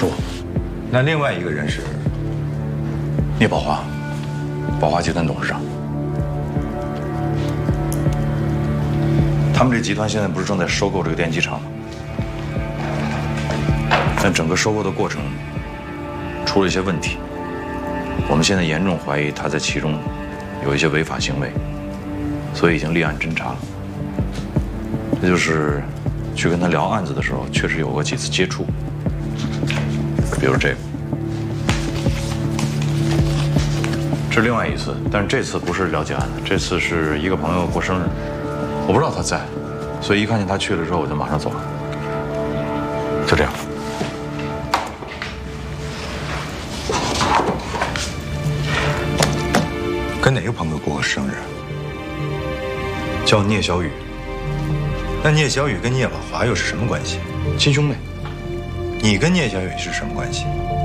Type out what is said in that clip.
是我。 那另外一个人是聂宝华，宝华集团董事长。他们这集团现在不是正在收购这个电机厂吗？但整个收购的过程出了一些问题，我们现在严重怀疑他在其中有一些违法行为，所以已经立案侦查了。这就是去跟他聊案子的时候，确实有过几次接触，比如这个，这是另外一次，但是这次不是了解案子，这次是一个朋友过生日，我不知道他在，所以一看见他去了之后，我就马上走了，就这样。 跟哪个朋友过个生日？叫聂小雨。那聂小雨跟聂宝华又是什么关系？ 亲兄妹。 你跟聂小雨是什么关系？